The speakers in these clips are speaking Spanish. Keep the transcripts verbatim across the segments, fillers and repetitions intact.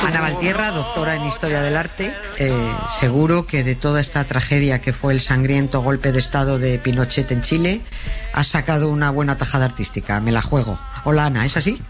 Ana Valtierra, doctora en Historia del Arte, eh, seguro que de toda esta tragedia que fue el sangriento golpe de Estado de Pinochet en Chile, has sacado una buena tajada artística. Me la juego. Hola, Ana, ¿es así?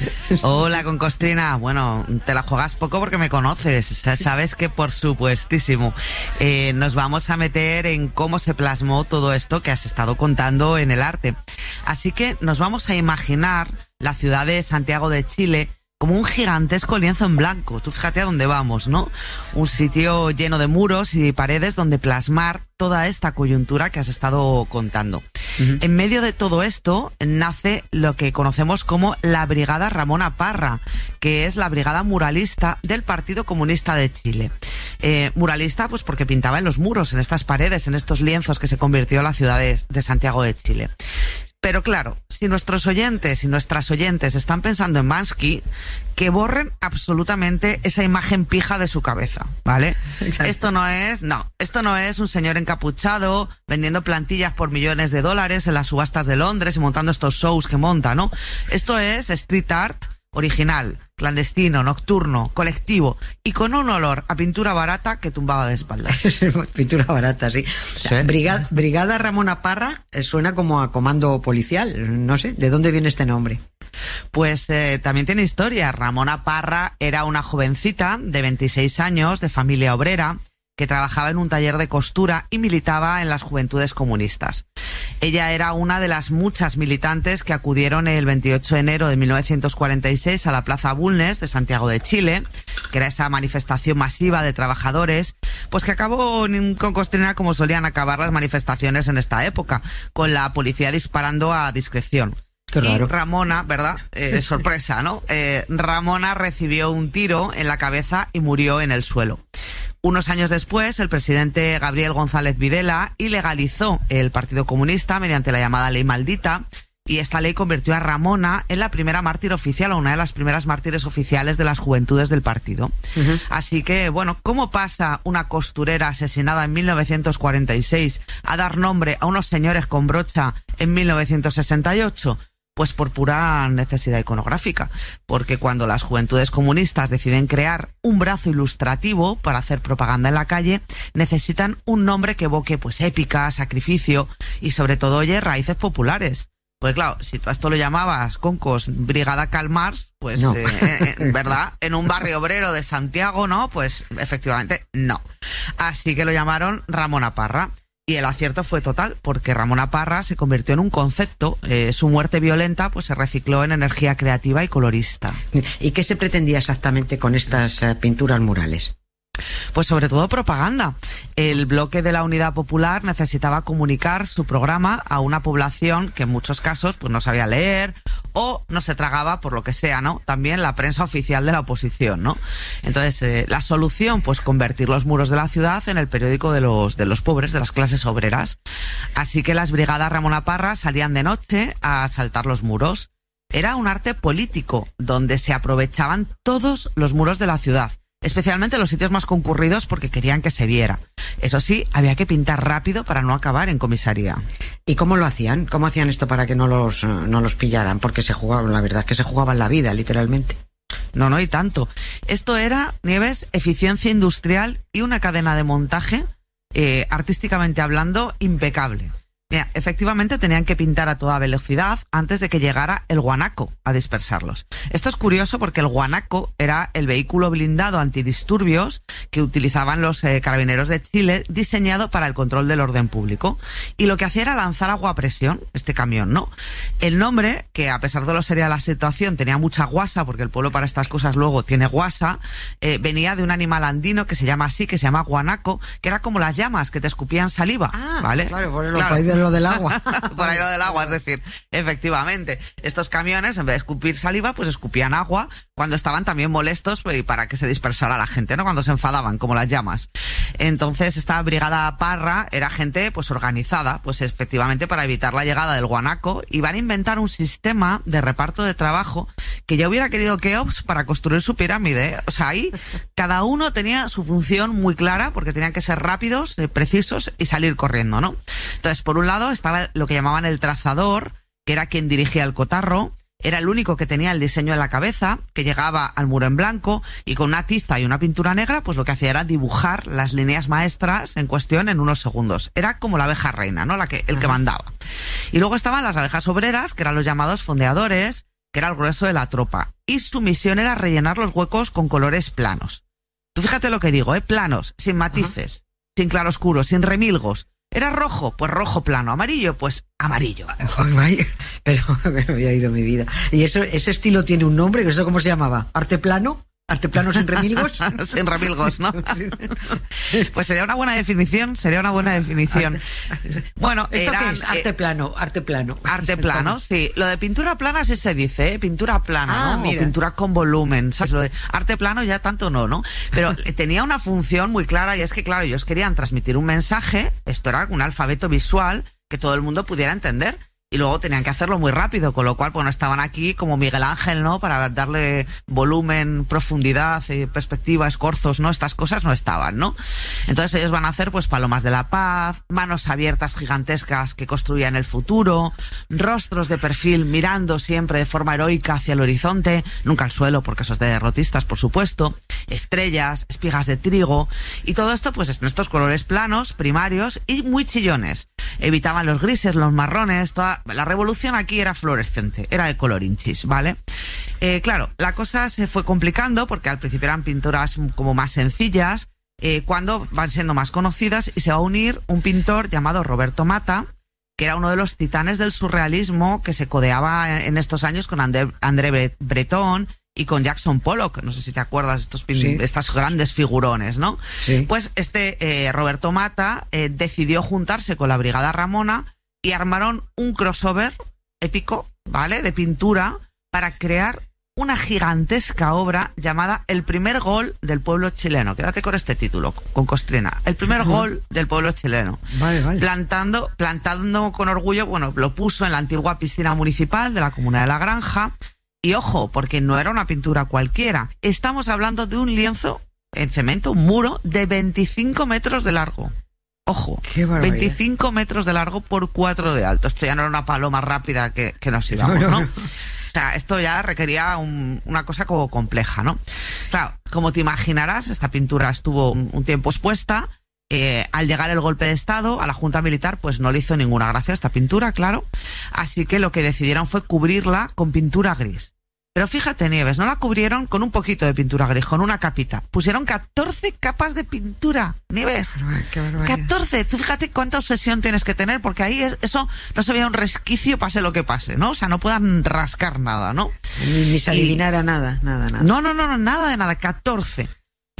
Hola, Concostrina. Bueno, te la juegas poco porque me conoces. Sabes que, por supuestísimo, eh, nos vamos a meter en cómo se plasmó todo esto que has estado contando en el arte. Así que nos vamos a imaginar la ciudad de Santiago de Chile como un gigantesco lienzo en blanco. Tú fíjate a dónde vamos, ¿no? Un sitio lleno de muros y paredes donde plasmar toda esta coyuntura que has estado contando. Uh-huh. En medio de todo esto nace lo que conocemos como la Brigada Ramona Parra, que es la brigada muralista del Partido Comunista de Chile. Eh, muralista, pues porque pintaba en los muros, en estas paredes, en estos lienzos que se convirtió la ciudad de, de Santiago de Chile. Pero claro, si nuestros oyentes y nuestras oyentes están pensando en Bansky, que borren absolutamente esa imagen pija de su cabeza, ¿vale? Exacto. Esto no es, no, esto no es un señor encapuchado vendiendo plantillas por millones de dólares en las subastas de Londres y montando estos shows que monta, ¿no? Esto es street art original, clandestino, nocturno, colectivo y con un olor a pintura barata que tumbaba de espaldas. Pintura barata, sí. ¿Sí? Brigada, Brigada Ramona Parra eh, suena como a comando policial. No sé, ¿de dónde viene este nombre? Pues eh, también tiene historia. Ramona Parra era una jovencita de veintiséis años, de familia obrera, que trabajaba en un taller de costura y militaba en las Juventudes Comunistas. Ella era una de las muchas militantes que acudieron el veintiocho de enero de mil novecientos cuarenta y seis a la Plaza Bulnes de Santiago de Chile, que era esa manifestación masiva de trabajadores, pues que acabó con Costrina como solían acabar las manifestaciones en esta época, con la policía disparando a discreción. Qué raro. Y Ramona, ¿verdad? Eh, sorpresa, ¿no? Eh, Ramona recibió un tiro en la cabeza y murió en el suelo. Unos años después, el presidente Gabriel González Videla ilegalizó el Partido Comunista mediante la llamada Ley Maldita, y esta ley convirtió a Ramona en la primera mártir oficial, o una de las primeras mártires oficiales de las juventudes del partido. Uh-huh. Así que, bueno, ¿cómo pasa una costurera asesinada en mil novecientos cuarenta y seis a dar nombre a unos señores con brocha en mil novecientos sesenta y ocho? Pues por pura necesidad iconográfica, porque cuando las juventudes comunistas deciden crear un brazo ilustrativo para hacer propaganda en la calle, necesitan un nombre que evoque pues épica, sacrificio y sobre todo, oye, raíces populares. Pues claro, si tú a esto lo llamabas, Concos, Brigada Karl Marx, pues, no. eh, eh, ¿verdad? En un barrio obrero de Santiago, ¿no? Pues efectivamente no. Así que lo llamaron Ramona Parra. Y el acierto fue total, porque Ramona Parra se convirtió en un concepto. Eh, su muerte violenta pues se recicló en energía creativa y colorista. ¿Y qué se pretendía exactamente con estas uh, pinturas murales? Pues sobre todo propaganda. El bloque de la Unidad Popular necesitaba comunicar su programa a una población que en muchos casos pues no sabía leer o no se tragaba por lo que sea, ¿no? También la prensa oficial de la oposición, ¿no? Entonces, eh, la solución, pues convertir los muros de la ciudad en el periódico de los, de los pobres, de las clases obreras. Así que las brigadas Ramona Parra salían de noche a asaltar los muros. Era un arte político donde se aprovechaban todos los muros de la ciudad, especialmente los sitios más concurridos, porque querían que se viera. Eso sí, había que pintar rápido para no acabar en comisaría. ¿Y cómo lo hacían? ¿Cómo hacían esto para que no los, no los pillaran? Porque se jugaban, la verdad es que se jugaban la vida, literalmente. No, no, y tanto. Esto era, Nieves, eficiencia industrial y una cadena de montaje, eh, artísticamente hablando, impecable. Mira, efectivamente tenían que pintar a toda velocidad antes de que llegara el guanaco a dispersarlos. Esto es curioso porque el guanaco era el vehículo blindado antidisturbios que utilizaban los eh, carabineros de Chile, diseñado para el control del orden público. Y lo que hacía era lanzar agua a presión, este camión, ¿no? El nombre, que a pesar de lo seria de la situación, tenía mucha guasa, porque el pueblo para estas cosas luego tiene guasa, eh, venía de un animal andino que se llama así, que se llama guanaco, que era como las llamas que te escupían saliva, ah, ¿vale? Claro, por lo claro. Lo del agua. Por ahí lo del agua, es decir, efectivamente, estos camiones, en vez de escupir saliva, pues escupían agua cuando estaban también molestos, pues, para que se dispersara la gente, ¿no? Cuando se enfadaban, como las llamas. Entonces, esta brigada Parra era gente, pues, organizada, pues, efectivamente, para evitar la llegada del guanaco, y van a inventar un sistema de reparto de trabajo que ya hubiera querido Keops para construir su pirámide, ¿eh? O sea, ahí cada uno tenía su función muy clara, porque tenían que ser rápidos, eh, precisos y salir corriendo, ¿no? Entonces, por un lado estaba lo que llamaban el trazador, que era quien dirigía el cotarro, era el único que tenía el diseño en la cabeza, que llegaba al muro en blanco y con una tiza y una pintura negra, pues lo que hacía era dibujar las líneas maestras en cuestión en unos segundos. Era como la abeja reina, ¿no? La que, el que mandaba. Y luego estaban las abejas obreras, que eran los llamados fondeadores, que era el grueso de la tropa. Y su misión era rellenar los huecos con colores planos. Tú fíjate lo que digo, ¿eh? Planos, sin matices, ajá, sin claroscuros, sin remilgos. ¿Era rojo? Pues rojo plano. ¿Amarillo? Pues amarillo. Pero me había ido mi vida. ¿Y eso, ese estilo tiene un nombre? ¿Eso cómo se llamaba? ¿Arte plano? ¿Arte plano sin remilgos? Sin remilgos, ¿no? Pues sería una buena definición, sería una buena definición. Bueno, ¿esto eran, qué es? Arte eh, plano, arte plano. Arte plano, sí. Lo de pintura plana sí se dice, ¿eh? Pintura plana, ah, ¿no? Mira. O pintura con volumen, ¿sabes? Lo de arte plano ya tanto no, ¿no? Pero tenía una función muy clara y es que, claro, ellos querían transmitir un mensaje, esto era un alfabeto visual que todo el mundo pudiera entender. Y luego tenían que hacerlo muy rápido, con lo cual, pues no estaban aquí como Miguel Ángel, ¿no? Para darle volumen, profundidad, eh, perspectiva, escorzos, ¿no? Estas cosas no estaban, ¿no? Entonces ellos van a hacer, pues, palomas de la paz, manos abiertas gigantescas que construían el futuro, rostros de perfil mirando siempre de forma heroica hacia el horizonte, nunca al suelo, porque eso es de derrotistas, por supuesto, estrellas, espigas de trigo, y todo esto, pues, en estos colores planos, primarios y muy chillones. Evitaban los grises, los marrones, toda la revolución aquí era fluorescente, era de color inchis, ¿vale? Eh, claro, la cosa se fue complicando porque al principio eran pinturas como más sencillas, eh, cuando van siendo más conocidas y se va a unir un pintor llamado Roberto Mata, que era uno de los titanes del surrealismo que se codeaba en estos años con André, André Breton y con Jackson Pollock, no sé si te acuerdas de estos pin- sí. estas grandes figurones, ¿no? Sí. Pues este eh, Roberto Mata eh, decidió juntarse con la Brigada Ramona y armaron un crossover épico, ¿vale?, de pintura para crear una gigantesca obra llamada El primer gol del pueblo chileno. Quédate con este título, con Costrina. El primer uh-huh. gol del pueblo chileno. Vale, vale. Plantando, plantando con orgullo, bueno, lo puso en la antigua piscina municipal de la Comuna de la Granja. Y ojo, porque no era una pintura cualquiera. Estamos hablando de un lienzo en cemento, un muro de veinticinco metros de largo. Ojo, veinticinco metros de largo por cuatro de alto. Esto ya no era una paloma rápida que, que nos íbamos, ¿no? O sea, esto ya requería un, una cosa como compleja, ¿no? Claro, como te imaginarás, esta pintura estuvo un, un tiempo expuesta. Eh, al llegar el golpe de Estado a la Junta Militar, pues no le hizo ninguna gracia esta pintura, claro. Así que lo que decidieron fue cubrirla con pintura gris. Pero fíjate, Nieves, no la cubrieron con un poquito de pintura gris, con una capita. Pusieron catorce capas de pintura, Nieves. Qué barbaridad. catorce. Tú fíjate cuánta obsesión tienes que tener, porque ahí es, eso no se veía un resquicio, pase lo que pase, ¿no? O sea, no puedan rascar nada, ¿no? Ni, ni se adivinara y... nada, nada, nada. No, no, no, no, nada de nada, catorce.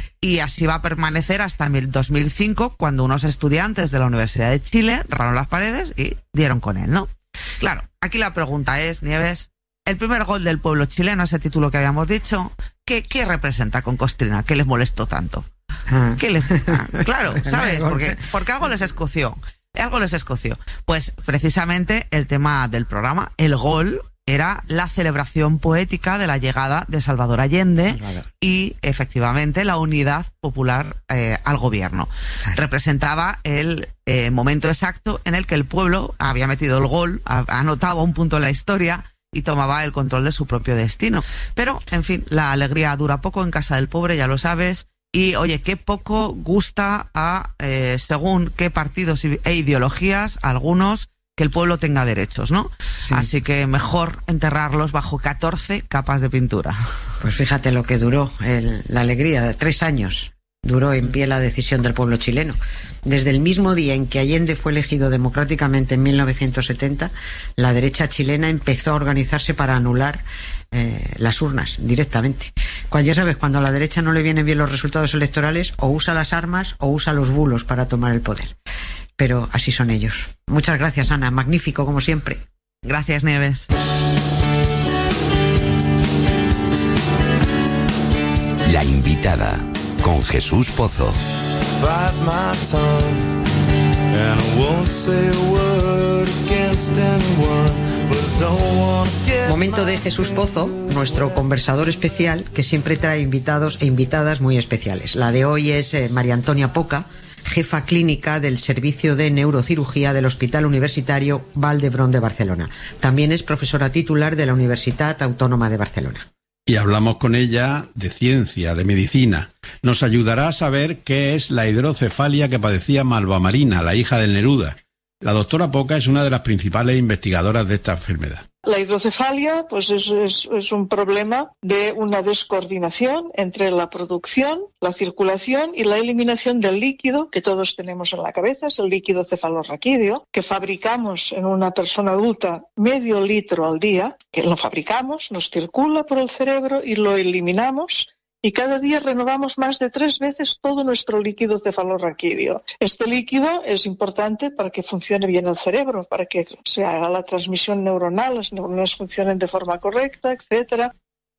Y así va a permanecer hasta el dos mil cinco, cuando unos estudiantes de la Universidad de Chile raron las paredes y dieron con él, ¿no? Claro, aquí la pregunta es, Nieves, el primer gol del pueblo chileno, ese título que habíamos dicho, ¿qué, qué representa con Costrina? ¿Qué les molestó tanto? Ah. ¿Qué les... ah, claro, ¿sabes? Porque, porque algo les escoció. Algo les escoció. Pues precisamente el tema del programa, el gol, era la celebración poética de la llegada de Salvador Allende Salvador. y, efectivamente, la unidad popular eh, al gobierno. Claro. Representaba el eh, momento exacto en el que el pueblo había metido el gol, anotaba un punto en la historia y tomaba el control de su propio destino. Pero, en fin, la alegría dura poco en casa del pobre, ya lo sabes. Y, oye, qué poco gusta a, eh, según qué partidos e ideologías, algunos, que el pueblo tenga derechos, ¿no? Sí. Así que mejor enterrarlos bajo catorce capas de pintura. Pues fíjate lo que duró el, la alegría, de tres años duró en pie la decisión del pueblo chileno. Desde el mismo día en que Allende fue elegido democráticamente en mil novecientos setenta, la derecha chilena empezó a organizarse para anular eh, las urnas directamente. Cuando ya sabes, cuando a la derecha no le vienen bien los resultados electorales, o usa las armas o usa los bulos para tomar el poder. Pero así son ellos. Muchas gracias, Ana. Magnífico, como siempre. Gracias, Nieves. La invitada, con Jesús Pozo. Momento de Jesús Pozo, nuestro conversador especial, que siempre trae invitados e invitadas muy especiales. La de hoy es eh, María Antonia Poca, jefa clínica del Servicio de Neurocirugía del Hospital Universitario Vall d'Hebron de Barcelona. También es profesora titular de la Universitat Autónoma de Barcelona. Y hablamos con ella de ciencia, de medicina. Nos ayudará a saber qué es la hidrocefalia que padecía Malva Marina, la hija del Neruda. La doctora Poca es una de las principales investigadoras de esta enfermedad. La hidrocefalia pues es, es, es un problema de una descoordinación entre la producción, la circulación y la eliminación del líquido que todos tenemos en la cabeza, es el líquido cefalorraquídeo, que fabricamos en una persona adulta medio litro al día, que lo fabricamos, nos circula por el cerebro y lo eliminamos. Y cada día renovamos más de tres veces todo nuestro líquido cefalorraquídeo. Este líquido es importante para que funcione bien el cerebro, para que se haga la transmisión neuronal, las neuronas funcionen de forma correcta, etcétera.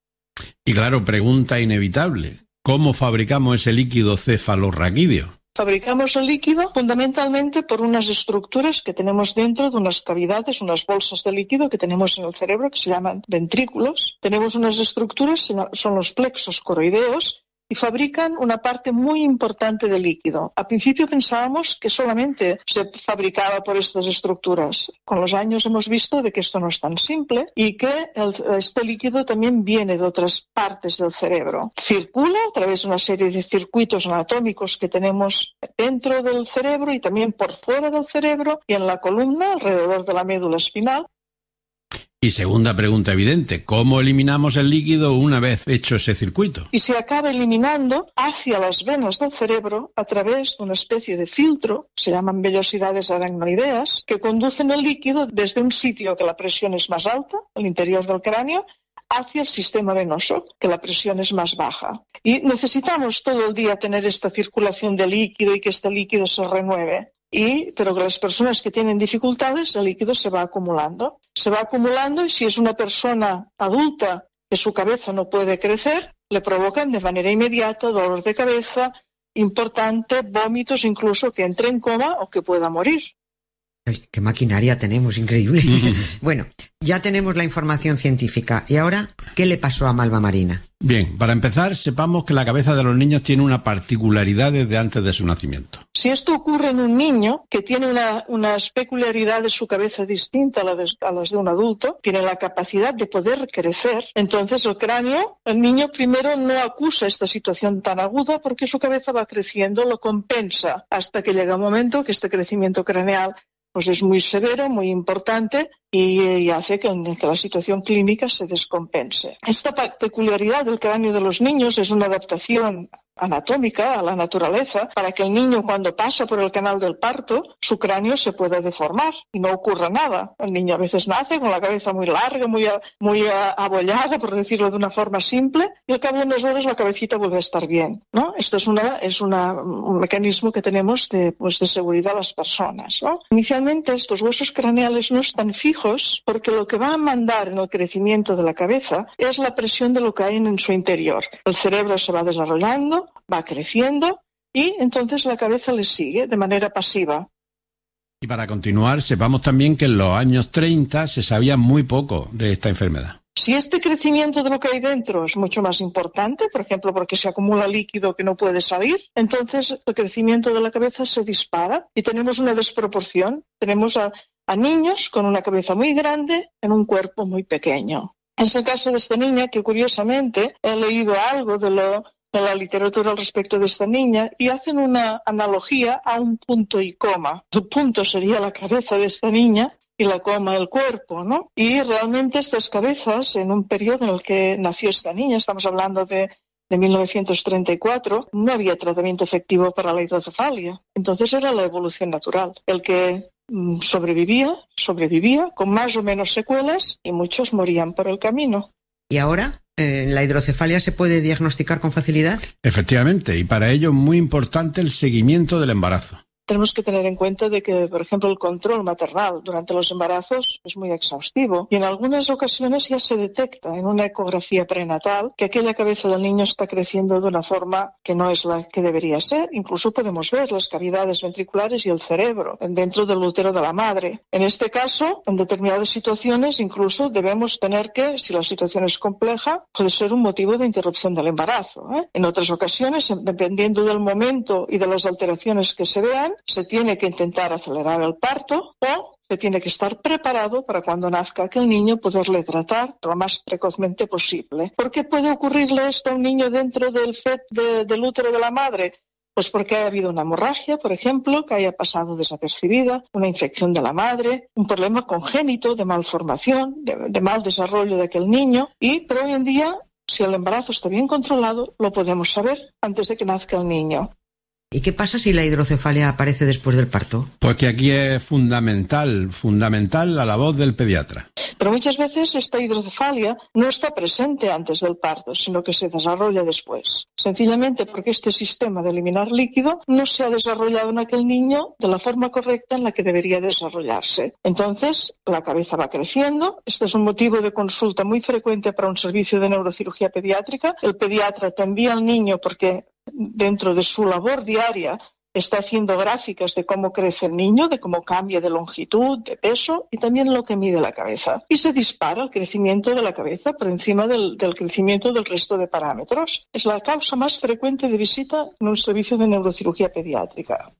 Y claro, pregunta inevitable, ¿cómo fabricamos ese líquido cefalorraquídeo? Fabricamos el líquido fundamentalmente por unas estructuras que tenemos dentro de unas cavidades, unas bolsas de líquido que tenemos en el cerebro que se llaman ventrículos. Tenemos unas estructuras, son los plexos coroideos, y fabrican una parte muy importante de líquido. Al principio pensábamos que solamente se fabricaba por estas estructuras. Con los años hemos visto de que esto no es tan simple y que el, este líquido también viene de otras partes del cerebro. Circula a través de una serie de circuitos anatómicos que tenemos dentro del cerebro y también por fuera del cerebro y en la columna, alrededor de la médula espinal. Y segunda pregunta evidente, ¿cómo eliminamos el líquido una vez hecho ese circuito? Y se acaba eliminando hacia las venas del cerebro a través de una especie de filtro, se llaman vellosidades aracnoideas, que conducen el líquido desde un sitio que la presión es más alta, el interior del cráneo, hacia el sistema venoso, que la presión es más baja. Y necesitamos todo el día tener esta circulación de líquido y que este líquido se renueve. Y, pero que las personas que tienen dificultades, el líquido se va acumulando. Se va acumulando y si es una persona adulta que su cabeza no puede crecer, le provocan de manera inmediata dolor de cabeza importante, vómitos, incluso que entre en coma o que pueda morir. Ay, qué maquinaria tenemos, increíble. Bueno, ya tenemos la información científica. ¿Y ahora qué le pasó a Malva Marina? Bien, para empezar, sepamos que la cabeza de los niños tiene una particularidad desde antes de su nacimiento. Si esto ocurre en un niño que tiene una, unas peculiaridades de su cabeza distinta a, la de, a las de un adulto, tiene la capacidad de poder crecer, entonces el cráneo, el niño primero no acusa esta situación tan aguda porque su cabeza va creciendo, lo compensa, hasta que llega un momento que este crecimiento craneal pues es muy severo, muy importante y, y hace que, que la situación clínica se descompense. Esta peculiaridad del cráneo de los niños es una adaptación anatómica a la naturaleza para que el niño cuando pasa por el canal del parto su cráneo se pueda deformar y no ocurra nada. El niño a veces nace con la cabeza muy larga, muy, muy abollada, por decirlo de una forma simple, y al cabo de unas horas la cabecita vuelve a estar bien, ¿no? Esto es, una, es una, un mecanismo que tenemos de, pues, de seguridad a las personas, ¿no? Inicialmente estos huesos craneales no están fijos porque lo que va a mandar en el crecimiento de la cabeza es la presión de lo que hay en su interior. El cerebro se va desarrollando, va creciendo y entonces la cabeza le sigue de manera pasiva. Y para continuar, sepamos también que en los años treinta se sabía muy poco de esta enfermedad. Si este crecimiento de lo que hay dentro es mucho más importante, por ejemplo, porque se acumula líquido que no puede salir, entonces el crecimiento de la cabeza se dispara y tenemos una desproporción. Tenemos a, a niños con una cabeza muy grande en un cuerpo muy pequeño. Es el caso de esta niña que, curiosamente, he leído algo de lo de la literatura al respecto de esta niña y hacen una analogía a un punto y coma. El punto sería la cabeza de esta niña y la coma el cuerpo, ¿no? Y realmente estas cabezas, en un periodo en el que nació esta niña, estamos hablando de, de mil novecientos treinta y cuatro, no había tratamiento efectivo para la hidrocefalia. Entonces era la evolución natural. El que mmm, sobrevivía, sobrevivía con más o menos secuelas y muchos morían por el camino. ¿Y ahora? ¿La hidrocefalia se puede diagnosticar con facilidad? Efectivamente, y para ello es muy importante el seguimiento del embarazo. tenemos que tener en cuenta de que, por ejemplo, el control maternal durante los embarazos es muy exhaustivo y en algunas ocasiones ya se detecta en una ecografía prenatal que aquella cabeza del niño está creciendo de una forma que no es la que debería ser. Incluso podemos ver las cavidades ventriculares y el cerebro dentro del útero de la madre. En este caso, en determinadas situaciones, incluso debemos tener que, si la situación es compleja, puede ser un motivo de interrupción del embarazo, ¿eh? En otras ocasiones, dependiendo del momento y de las alteraciones que se vean, se tiene que intentar acelerar el parto o se tiene que estar preparado para cuando nazca aquel niño poderle tratar lo más precozmente posible. ¿Por qué puede ocurrirle esto a un niño dentro del fet de, del útero de la madre? Pues porque ha habido una hemorragia, por ejemplo, que haya pasado desapercibida, una infección de la madre, un problema congénito de malformación, de, de mal desarrollo de aquel niño, y pero hoy en día, si el embarazo está bien controlado, lo podemos saber antes de que nazca el niño. ¿Y qué pasa si la hidrocefalia aparece después del parto? Pues que aquí es fundamental, fundamental la voz del pediatra. Pero muchas veces esta hidrocefalia no está presente antes del parto, sino que se desarrolla después. Sencillamente porque este sistema de eliminar líquido no se ha desarrollado en aquel niño de la forma correcta en la que debería desarrollarse. Entonces, la cabeza va creciendo. Este es un motivo de consulta muy frecuente para un servicio de neurocirugía pediátrica. El pediatra te envía al niño porque dentro de su labor diaria está haciendo gráficas de cómo crece el niño, de cómo cambia de longitud, de peso y también lo que mide la cabeza. Y se dispara el crecimiento de la cabeza por encima del, del crecimiento del resto de parámetros. Es la causa más frecuente de visita en un servicio de neurocirugía pediátrica.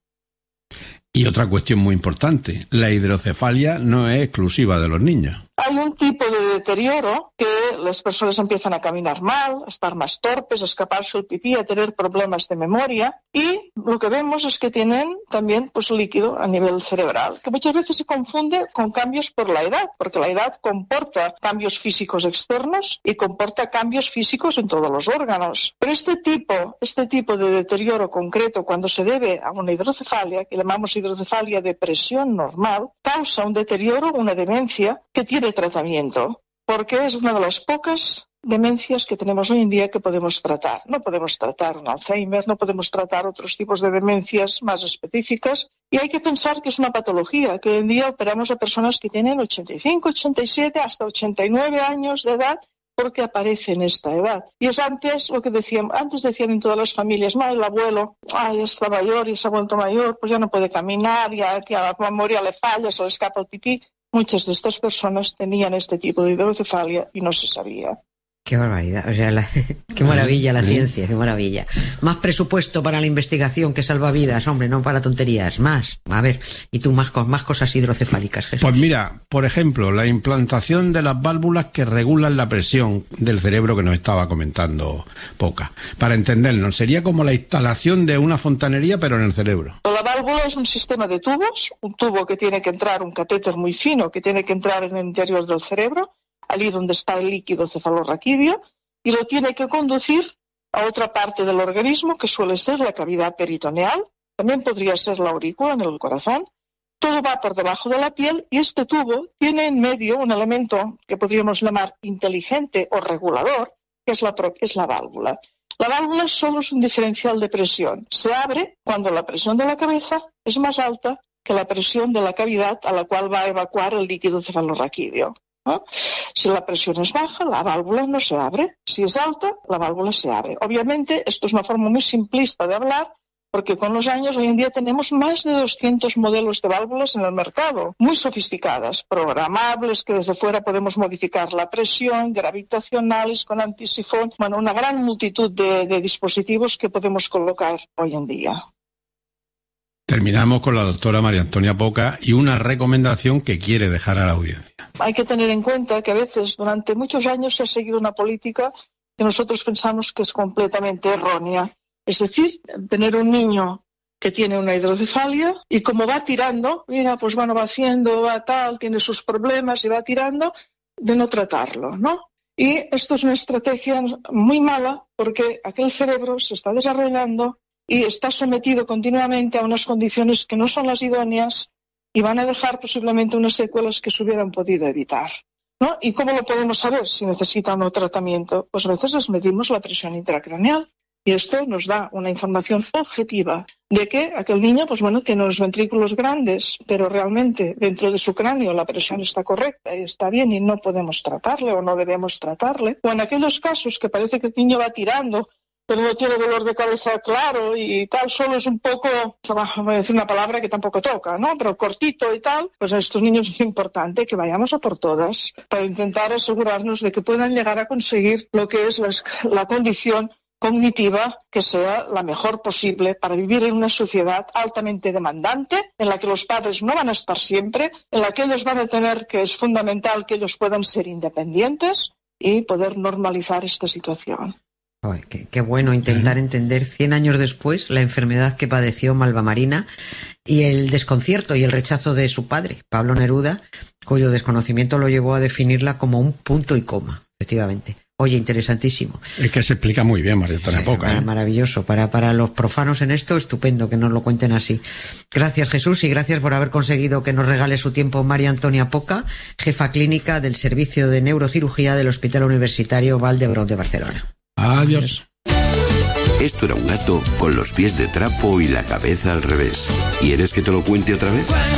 Y otra cuestión muy importante, la hidrocefalia no es exclusiva de los niños. Hay un tipo de deterioro que las personas empiezan a caminar mal, a estar más torpes, a escaparse el pipí, a tener problemas de memoria y lo que vemos es que tienen también pues líquido a nivel cerebral, que muchas veces se confunde con cambios por la edad, porque la edad comporta cambios físicos externos y comporta cambios físicos en todos los órganos. Pero este tipo, este tipo de deterioro concreto, cuando se debe a una hidrocefalia, que llamamos hidrocefalia de presión normal, causa un deterioro, una demencia que tiene tratamiento, porque es una de las pocas demencias que tenemos hoy en día que podemos tratar. No podemos tratar un Alzheimer, no podemos tratar otros tipos de demencias más específicas y hay que pensar que es una patología, que hoy en día operamos a personas que tienen ochenta y cinco, ochenta y siete, hasta ochenta y nueve años de edad porque aparece en esta edad. Y es antes lo que decían, antes decían en todas las familias, no, el abuelo, ay, está mayor y se ha vuelto mayor, pues ya no puede caminar, ya, ya la memoria le falla, se le escapa el pipí. Muchas de estas personas tenían este tipo de hidrocefalia y no se sabía. Qué barbaridad, o sea, la, qué maravilla la ciencia, qué maravilla. Más presupuesto para la investigación que salva vidas, hombre, no para tonterías, más. A ver, y tú más, más cosas hidrocefálicas, Jesús. Pues mira, por ejemplo, la implantación de las válvulas que regulan la presión del cerebro que nos estaba comentando Poca. Para entendernos, sería como la instalación de una fontanería pero en el cerebro. La válvula es un sistema de tubos, un tubo que tiene que entrar, un catéter muy fino que tiene que entrar en el interior del cerebro, allí donde está el líquido cefalorraquídeo, y lo tiene que conducir a otra parte del organismo, que suele ser la cavidad peritoneal, también podría ser la aurícula en el corazón. Todo va por debajo de la piel y este tubo tiene en medio un elemento que podríamos llamar inteligente o regulador, que es la, es la válvula. La válvula solo es un diferencial de presión. Se abre cuando la presión de la cabeza es más alta que la presión de la cavidad a la cual va a evacuar el líquido cefalorraquídeo. ¿No? Si la presión es baja, la válvula no se abre. Si es alta, la válvula se abre. Obviamente, esto es una forma muy simplista de hablar, porque con los años hoy en día tenemos más de doscientos modelos de válvulas en el mercado, muy sofisticadas, programables, que desde fuera podemos modificar la presión, gravitacionales, con antisifón, bueno, una gran multitud de, de dispositivos que podemos colocar hoy en día. Terminamos con la doctora María Antonia Poca y una recomendación que quiere dejar a la audiencia. Hay que tener en cuenta que a veces durante muchos años se ha seguido una política que nosotros pensamos que es completamente errónea. Es decir, tener un niño que tiene una hidrocefalia y como va tirando, mira, pues bueno, va haciendo, va tal, tiene sus problemas y va tirando, de no tratarlo, ¿no? Y esto es una estrategia muy mala porque aquel cerebro se está desarrollando y está sometido continuamente a unas condiciones que no son las idóneas y van a dejar posiblemente unas secuelas que se hubieran podido evitar, ¿no? ¿Y cómo lo podemos saber si necesita o no tratamiento? Pues a veces les medimos la presión intracraneal y esto nos da una información objetiva de que aquel niño, pues bueno, tiene los ventrículos grandes, pero realmente dentro de su cráneo la presión está correcta y está bien y no podemos tratarle o no debemos tratarle. O en aquellos casos que parece que el niño va tirando, pero no tiene dolor de cabeza claro y tal, solo es un poco, voy a decir una palabra que tampoco toca, ¿no? Pero cortito y tal, pues a estos niños es importante que vayamos a por todas para intentar asegurarnos de que puedan llegar a conseguir lo que es la, la condición cognitiva que sea la mejor posible para vivir en una sociedad altamente demandante, en la que los padres no van a estar siempre, en la que ellos van a tener que es fundamental que ellos puedan ser independientes y poder normalizar esta situación. Ay, qué, qué bueno intentar entender cien años después la enfermedad que padeció Malva Marina y el desconcierto y el rechazo de su padre, Pablo Neruda, cuyo desconocimiento lo llevó a definirla como un punto y coma, efectivamente. Oye, interesantísimo. Es que se explica muy bien, María Antonia Poca. ¿eh? Maravilloso. Para, para los profanos en esto, estupendo que nos lo cuenten así. Gracias, Jesús, y gracias por haber conseguido que nos regale su tiempo María Antonia Poca, jefa clínica del Servicio de Neurocirugía del Hospital Universitario Vall d'Hebron de Barcelona. Adiós. Esto era un gato con los pies de trapo y la cabeza al revés. ¿Quieres que te lo cuente otra vez?